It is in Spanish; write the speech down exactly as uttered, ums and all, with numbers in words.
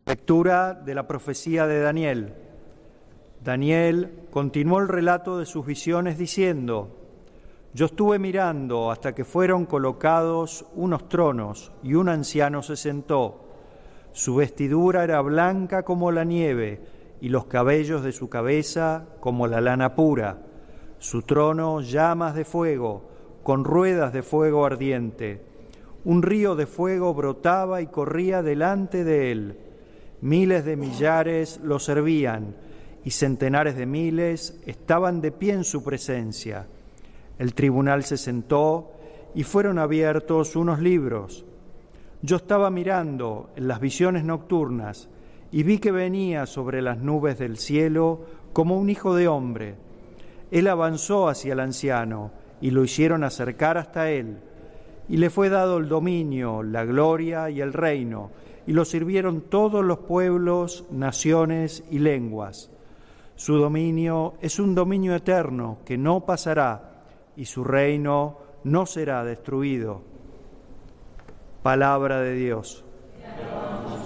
Lectura de la profecía de Daniel. Daniel continuó el relato de sus visiones diciendo: Yo estuve mirando hasta que fueron colocados unos tronos y un anciano se sentó. Su vestidura era blanca como la nieve y los cabellos de su cabeza como la lana pura. Su trono llamas de fuego, con ruedas de fuego ardiente. Un río de fuego brotaba y corría delante de él. Miles de millares lo servían y centenares de miles estaban de pie en su presencia. El tribunal se sentó y fueron abiertos unos libros. Yo estaba mirando en las visiones nocturnas y vi que venía sobre las nubes del cielo como un hijo de hombre. Él avanzó hacia el anciano y lo hicieron acercar hasta él. Y le fue dado el dominio, la gloria y el reino, y lo sirvieron todos los pueblos, naciones y lenguas. Su dominio es un dominio eterno que no pasará, y su reino no será destruido. Palabra de Dios.